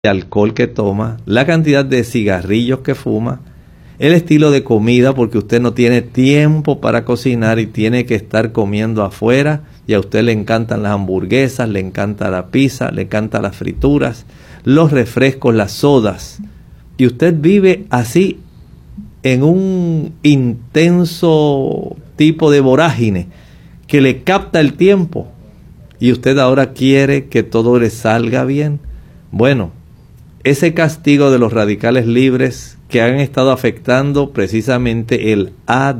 de alcohol que toma, la cantidad de cigarrillos que fuma, el estilo de comida, porque usted no tiene tiempo para cocinar y tiene que estar comiendo afuera, y a usted le encantan las hamburguesas, le encanta la pizza, le encantan las frituras, los refrescos, las sodas, y usted vive así en un intenso tipo de vorágine que le capta el tiempo, y usted ahora quiere que todo le salga bien. Bueno, ese castigo de los radicales libres que han estado afectando precisamente el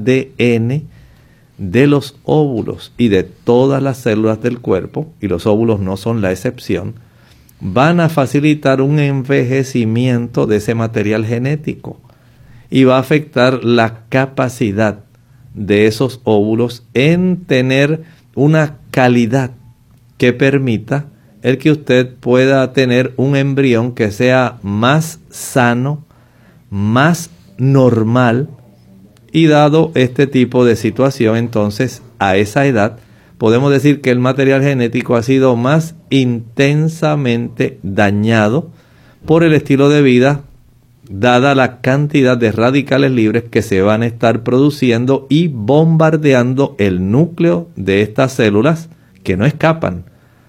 ADN de los óvulos y de todas las células del cuerpo, y los óvulos no son la excepción, van a facilitar un envejecimiento de ese material genético y va a afectar la capacidad de esos óvulos en tener una calidad que permita el que usted pueda tener un embrión que sea más sano, más normal, y dado este tipo de situación, entonces a esa edad podemos decir que el material genético ha sido más intensamente dañado por el estilo de vida, dada la cantidad de radicales libres que se van a estar produciendo y bombardeando el núcleo de estas células que no escapan.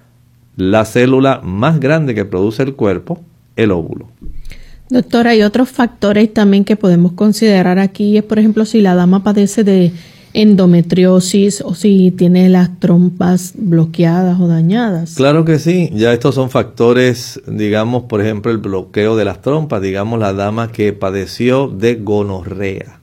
La célula más grande que produce el cuerpo, el óvulo. Doctor, hay otros factores también que podemos considerar aquí. Es, por ejemplo, si la dama padece de endometriosis o si tiene las trompas bloqueadas o dañadas. Claro que sí. Ya estos son factores, digamos, por ejemplo, el bloqueo de las trompas. Digamos, la dama que padeció de gonorrea,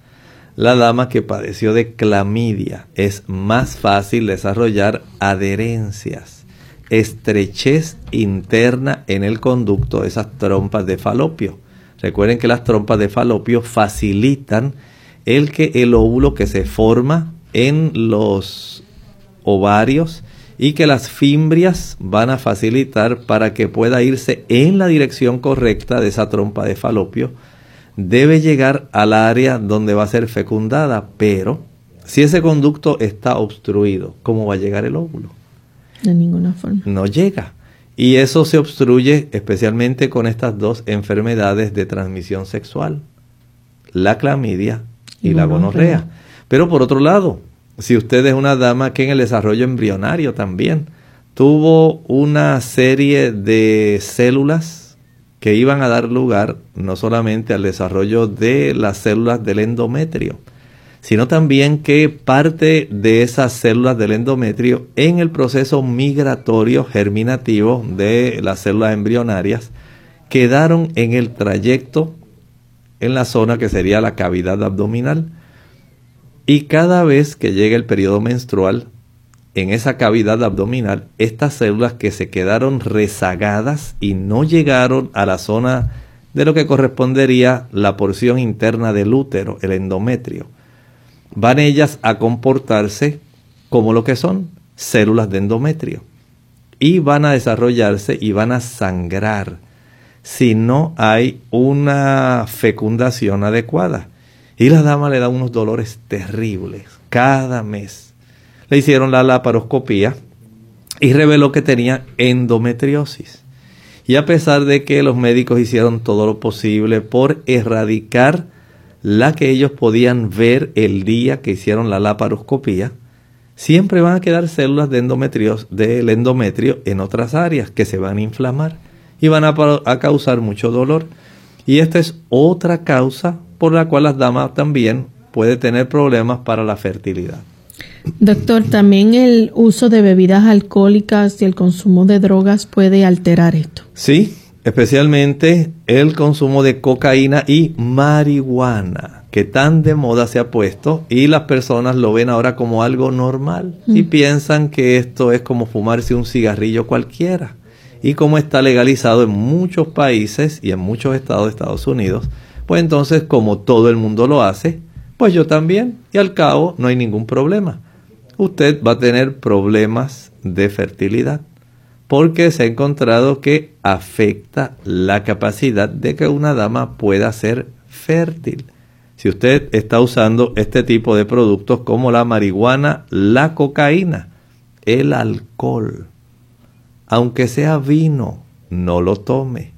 la dama que padeció de clamidia, es más fácil desarrollar adherencias, estrechez interna en el conducto de esas trompas de falopio. Recuerden que las trompas de falopio facilitan el que el óvulo que se forma en los ovarios y que las fimbrias van a facilitar para que pueda irse en la dirección correcta de esa trompa de falopio, debe llegar al área donde va a ser fecundada. Pero si ese conducto está obstruido, ¿cómo va a llegar el óvulo? De ninguna forma. No llega. Y eso se obstruye especialmente con estas dos enfermedades de transmisión sexual, la clamidia y la gonorrea. Pero por otro lado, si usted es una dama que en el desarrollo embrionario también tuvo una serie de células que iban a dar lugar no solamente al desarrollo de las células del endometrio, sino también que parte de esas células del endometrio en el proceso migratorio germinativo de las células embrionarias quedaron en el trayecto en la zona que sería la cavidad abdominal. Y cada vez que llega el periodo menstrual, en esa cavidad abdominal, estas células que se quedaron rezagadas y no llegaron a la zona de lo que correspondería la porción interna del útero, el endometrio, van ellas a comportarse como lo que son células de endometrio y van a desarrollarse y van a sangrar si no hay una fecundación adecuada. Y la dama le da unos dolores terribles cada mes. Le hicieron la laparoscopía y reveló que tenía endometriosis. Y a pesar de que los médicos hicieron todo lo posible por erradicar la que ellos podían ver el día que hicieron la laparoscopía, siempre van a quedar células de del endometrio en otras áreas que se van a inflamar y van a causar mucho dolor. Y esta es otra causa por la cual las damas también pueden tener problemas para la fertilidad. Doctor, también el uso de bebidas alcohólicas y el consumo de drogas puede alterar esto. Sí. Especialmente el consumo de cocaína y marihuana, que tan de moda se ha puesto y las personas lo ven ahora como algo normal y piensan que esto es como fumarse un cigarrillo cualquiera. Y como está legalizado en muchos países y en muchos estados de Estados Unidos, pues entonces como todo el mundo lo hace, pues yo también, y al cabo no hay ningún problema. Usted va a tener problemas de fertilidad, porque se ha encontrado que afecta la capacidad de que una dama pueda ser fértil. Si usted está usando este tipo de productos como la marihuana, la cocaína, el alcohol, aunque sea vino, no lo tome.